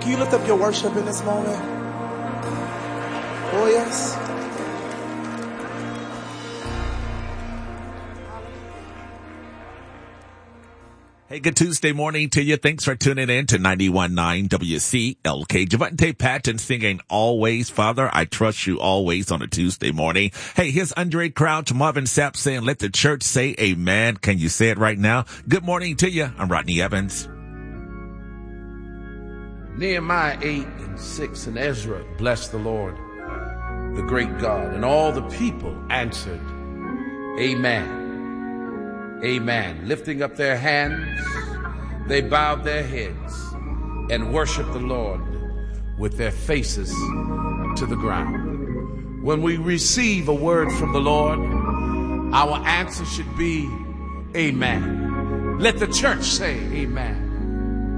Can you lift up your worship in this moment? Oh, yes. Hey, good Tuesday morning to you. Thanks for tuning in to 91.9 WCLK. Javante Patton singing Always, Father, I Trust You Always on a Tuesday morning. Hey, here's Andre Crouch, Marvin Sapp saying, let the church say amen. Can you say it right now? Good morning to you. I'm Rodney Evans. Nehemiah 8:6 and Ezra blessed the Lord, the great God, and all the people answered, Amen. Amen. Lifting up their hands, they bowed their heads and worshiped the Lord with their faces to the ground. When we receive a word from the Lord, our answer should be, Amen. Let the church say, Amen.